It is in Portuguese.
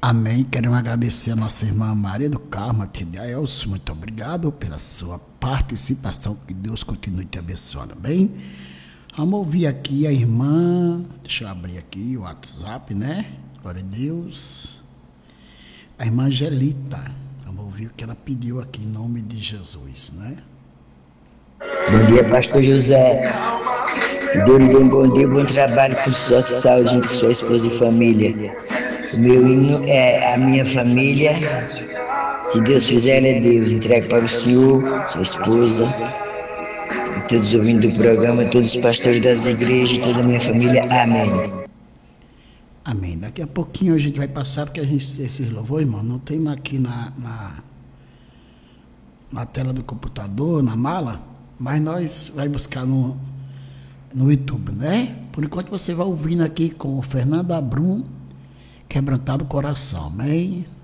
Amém. Queremos agradecer a nossa irmã Maria do Carmo aqui de Aelso. Muito obrigado pela sua participação. Que Deus continue te abençoando, bem? Vamos ouvir aqui a irmã. Deixa eu abrir aqui o WhatsApp, né? Glória a Deus. A irmã Angelita. Vamos ouvir o que ela pediu aqui em nome de Jesus, né? Bom dia, pastor José. Deus lhe dê um bom dia, bom trabalho, com sorte e saúde com sua esposa e família. O meu hino é a minha família. Se Deus fizer, é Deus. Entregue para o Senhor, sua esposa, e todos ouvindo o programa, todos os pastores das igrejas, toda a minha família. Amém. Amém. Daqui a pouquinho a gente vai passar, porque a gente, esses louvores, irmão, não tem aqui na tela do computador, na mala, mas nós vai buscar no YouTube, né? Por enquanto você vai ouvindo aqui com o Fernando Abrum, Quebrantado Coração, amém?